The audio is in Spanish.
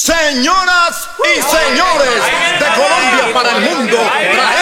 Señoras y señores, de Colombia para el mundo, traemos